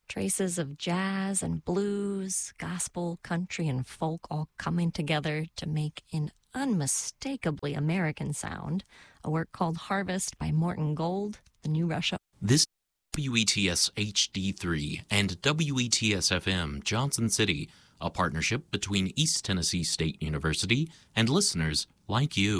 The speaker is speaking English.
Traces of jazz and blues, gospel, country, and folk all coming together to make an unmistakably American sound. A work called Harvest by Morton Gold, the New Russia. This WETS HD3 and WETS FM Johnson City, a partnership between East Tennessee State University and listeners like you.